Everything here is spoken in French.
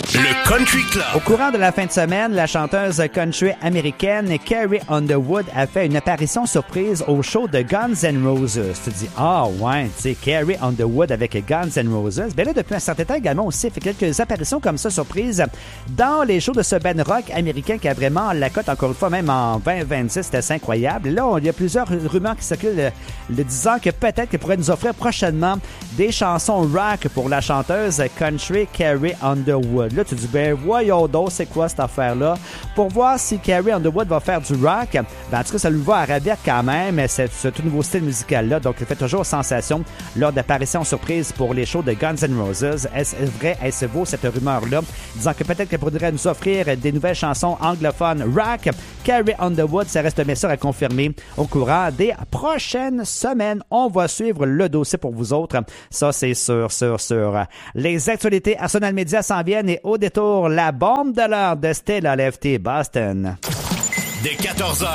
Le Country Club. Au courant de la fin de semaine, la chanteuse country américaine Carrie Underwood a fait une apparition surprise au show de Guns N' Roses. Tu te dis, ouais, tu sais, Carrie Underwood avec Guns N' Roses. Ben là, depuis un certain temps également aussi, fait quelques apparitions comme ça surprises dans les shows de ce band rock américain qui a vraiment la cote, encore une fois, même en 2026, c'était assez incroyable. Là, il y a plusieurs rumeurs qui circulent le disant que peut-être qu'elle pourrait nous offrir prochainement des chansons rock pour la chanteuse country Carrie Underwood. Là, tu dis, ben voyons donc, c'est quoi cette affaire-là? Pour voir si Carrie Underwood va faire du rock, ben en tout cas, ça lui va à ravir quand même, ce tout nouveau style musical-là. Donc, il fait toujours sensation lors d'apparitions surprises pour les shows de Guns N' Roses. Est-ce vrai, est-ce beau, cette rumeur-là? Disant que peut-être qu'elle pourrait nous offrir des nouvelles chansons anglophones rock. Carrie Underwood, ça reste bien sûr à confirmer au courant des prochaines semaines. On va suivre le dossier pour vous autres. Ça, c'est sûr. Les actualités Arsenal Media s'en viennent et au détour, la bombe de l'heure de Stella Lefty Boston. Dès 14h,